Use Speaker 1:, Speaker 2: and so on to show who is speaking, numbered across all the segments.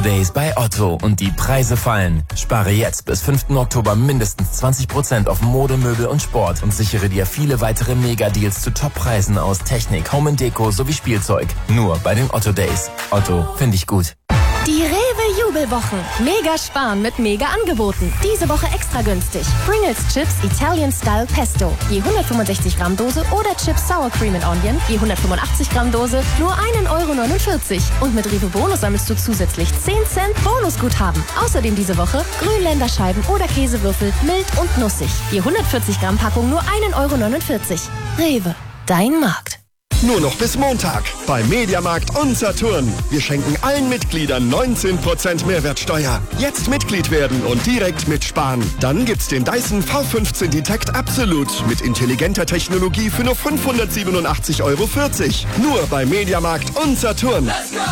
Speaker 1: Days bei Otto und die Preise fallen. Spare jetzt bis 5. Oktober mindestens 20% auf Mode, Möbel und Sport und sichere dir viele weitere Mega-Deals zu Top-Preisen aus Technik, Home & Deko sowie Spielzeug. Nur bei den Otto Days. Otto, finde ich gut.
Speaker 2: Die Rewe-Jubelwochen. Mega sparen mit Mega-Angeboten. Diese Woche extra günstig. Pringles Chips Italian Style Pesto. Je 165 Gramm Dose oder Chips Sour Cream and Onion. Je 185 Gramm Dose. Nur 1,49 €. Und mit Rewe Bonus sammelst du zusätzlich 10 Cent Bonusguthaben. Außerdem diese Woche Grünländerscheiben oder Käsewürfel mild und nussig. Je 140 Gramm Packung nur 1,49 €. Rewe, dein Markt.
Speaker 3: Nur noch bis Montag bei Mediamarkt und Saturn. Wir schenken allen Mitgliedern 19% Mehrwertsteuer. Jetzt Mitglied werden und direkt mitsparen. Dann gibt's den Dyson V15 Detect Absolute mit intelligenter Technologie für nur 587,40 €. Nur bei Mediamarkt und Saturn. Let's go!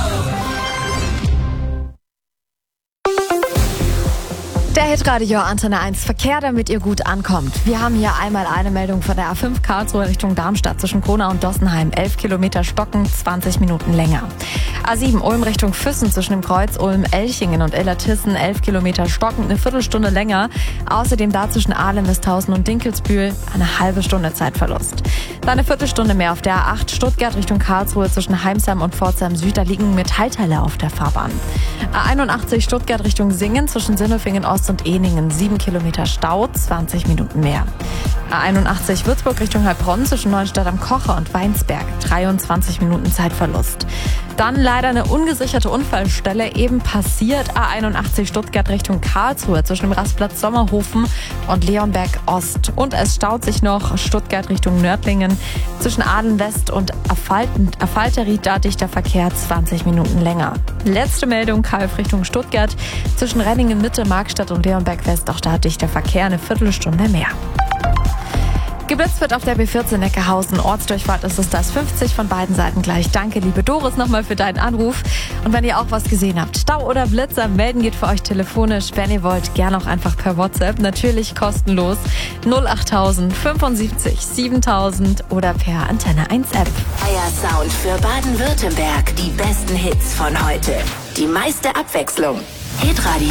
Speaker 4: Der Hitradio Antenne 1 Verkehr, damit ihr gut ankommt. Wir haben hier einmal eine Meldung von der A5 Karlsruhe Richtung Darmstadt zwischen Kronau und Dossenheim. 11 Kilometer Stocken, 20 Minuten länger. A7 Ulm Richtung Füssen zwischen dem Kreuz Ulm-Elchingen und Illertissen. 11 Kilometer Stocken, eine Viertelstunde länger. Außerdem da zwischen Ahlem, Misthausen und Dinkelsbühl eine halbe Stunde Zeitverlust. Dann eine Viertelstunde mehr auf der A8 Stuttgart Richtung Karlsruhe zwischen Heimsheim und Pforzheim Süd. Da liegen Metallteile auf der Fahrbahn. A81 Stuttgart Richtung Singen zwischen Sindelfingen Ost und Ehningen. 7 Kilometer Stau, 20 Minuten mehr. A81 Würzburg Richtung Heilbronn zwischen Neuenstadt am Kocher und Weinsberg. 23 Minuten Zeitverlust. Dann leider eine ungesicherte Unfallstelle, eben passiert. A81 Stuttgart Richtung Karlsruhe zwischen dem Rastplatz Sommerhofen und Leonberg Ost. Und es staut sich noch Stuttgart Richtung Nördlingen zwischen Aden West und Affalteried, da dichter Verkehr 20 Minuten länger. Letzte Meldung, Kalf Richtung Stuttgart zwischen Renningen Mitte, Markstadt und Leonberg West, auch da dichter Verkehr, eine Viertelstunde mehr. Geblitzt wird auf der B14 Neckarhausen. Ortsdurchfahrt ist es das 50 von beiden Seiten gleich. Danke, liebe Doris, nochmal für deinen Anruf. Und wenn ihr auch was gesehen habt, Stau oder Blitzer, melden geht für euch telefonisch. Wenn ihr wollt, gerne auch einfach per WhatsApp. Natürlich kostenlos. 08000 75 7000 oder per Antenne 1 App.
Speaker 5: Sound für Baden-Württemberg. Die besten Hits von heute. Die meiste Abwechslung. Hitradio.